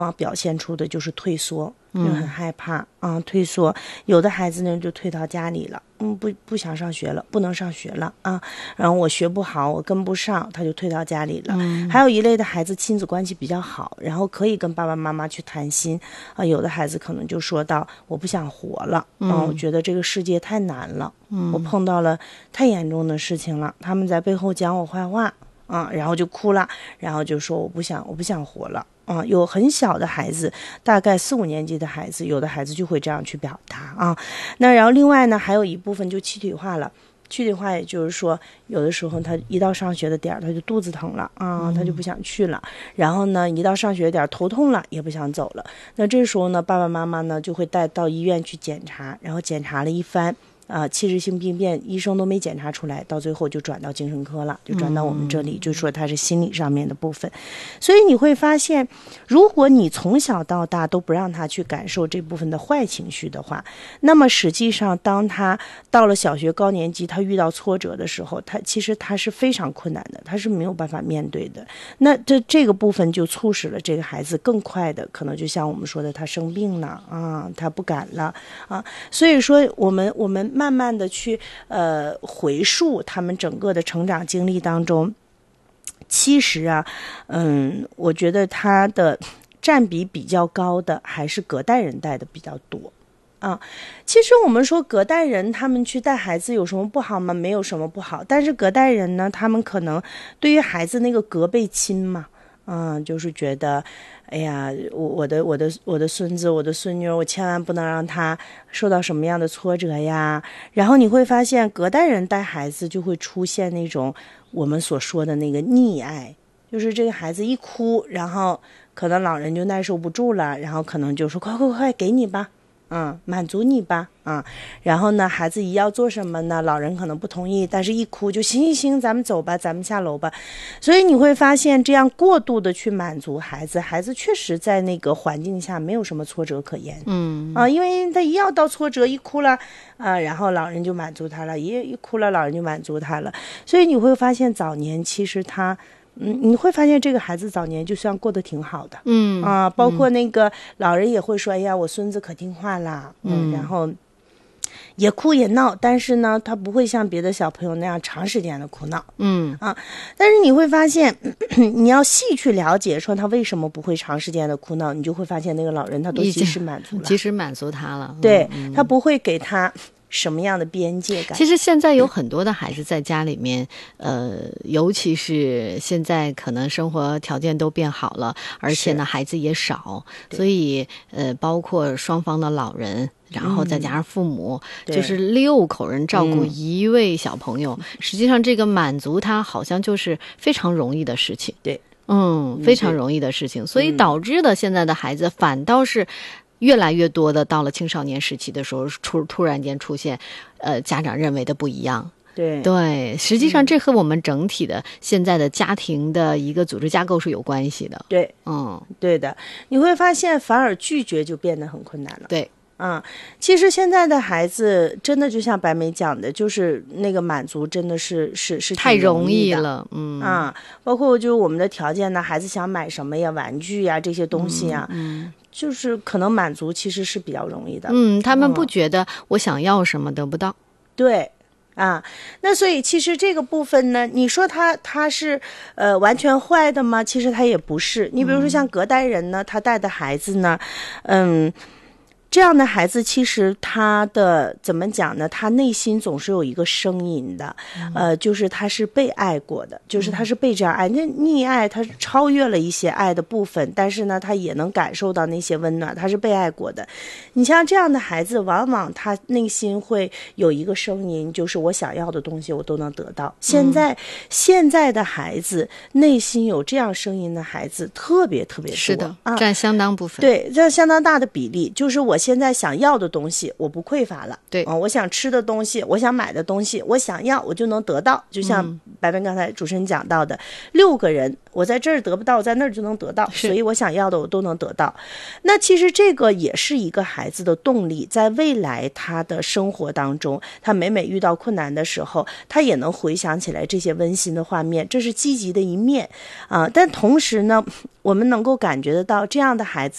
表现出的就是退缩，就很害怕退缩。有的孩子呢就退到家里了，不想上学了，不能上学了然后我学不好，我跟不上，他就退到家里了。还有一类的孩子亲子关系比较好，然后可以跟爸爸妈妈去谈心有的孩子可能就说到我不想活了我觉得这个世界太难了我碰到了太严重的事情了，他们在背后讲我坏话然后就哭了，然后就说我不想活了有很小的孩子，大概4、5年级的孩子，有的孩子就会这样去表达那然后另外呢，还有一部分就躯体化了。躯体化也就是说，有的时候他一到上学的点儿，他就肚子疼了他就不想去了。然后呢，一到上学点儿头痛了，也不想走了。那这时候呢，爸爸妈妈呢就会带到医院去检查，然后检查了一番。器质性病变医生都没检查出来，到最后就转到精神科了，就转到我们这里，就说它是心理上面的部分。所以你会发现，如果你从小到大都不让他去感受这部分的坏情绪的话，那么实际上当他到了小学高年级，他遇到挫折的时候，其实他是非常困难的，他是没有办法面对的。那这个部分就促使了这个孩子更快的，可能就像我们说的，他生病了他不敢了所以说我们慢慢的去回溯他们整个的成长经历当中，其实我觉得他的占比比较高的还是隔代人带的比较多其实我们说隔代人他们去带孩子有什么不好吗？没有什么不好，但是隔代人呢，他们可能对于孩子那个隔辈亲嘛就是觉得哎呀我的孙子我的孙女我千万不能让他受到什么样的挫折呀。然后你会发现隔代人带孩子就会出现那种我们所说的那个溺爱，就是这个孩子一哭，然后可能老人就耐受不住了，然后可能就说快给你吧满足你吧然后呢孩子一要做什么呢，老人可能不同意，但是一哭就行咱们走吧，咱们下楼吧。所以你会发现这样过度的去满足孩子，孩子确实在那个环境下没有什么挫折可言因为他一要到挫折一哭了然后老人就满足他了，一哭了老人就满足他了。所以你会发现早年其实他你会发现这个孩子早年就算过得挺好的包括那个老人也会说哎呀我孙子可听话啦然后也哭也闹，但是呢他不会像别的小朋友那样长时间的哭闹但是你会发现你要细去了解说他为什么不会长时间的哭闹，你就会发现那个老人他都及时满足他了对他不会给他什么样的边界感。 其实现在有很多的孩子在家里面尤其是现在可能生活条件都变好了，而且呢孩子也少，所以包括双方的老人然后再加上父母就是6口人照顾一位小朋友实际上这个满足他好像就是非常容易的事情对非常容易的事情所以导致的现在的孩子反倒是越来越多的到了青少年时期的时候突然间出现家长认为的不一样对实际上这和我们整体的现在的家庭的一个组织架构是有关系的对对的，你会发现反而拒绝就变得很困难了对其实现在的孩子真的就像白梅讲的，就是那个满足真的是太容易了包括就我们的条件呢，孩子想买什么呀，玩具呀这些东西呀就是可能满足其实是比较容易的他们不觉得我想要什么得不到对那所以其实这个部分呢，你说他是完全坏的吗？其实他也不是。你比如说像隔代人呢，他带的孩子呢这样的孩子其实他的怎么讲呢，他内心总是有一个声音的就是他是被爱过的，就是他是被这样爱那溺爱他超越了一些爱的部分，但是呢他也能感受到那些温暖，他是被爱过的。你像这样的孩子往往他内心会有一个声音，就是我想要的东西我都能得到。现在的孩子内心有这样声音的孩子特别特别多是的占相当部分对占相当大的比例，就是我现在想要的东西我不匮乏了， 对， 我想吃的东西，我想买的东西，我想要我就能得到，就像白白刚才主持人讲到的，6个人我在这儿得不到，我在那儿就能得到，所以我想要的我都能得到。那其实这个也是一个孩子的动力，在未来他的生活当中，他每遇到困难的时候，他也能回想起来这些温馨的画面，这是积极的一面啊。但同时呢，我们能够感觉得到，这样的孩子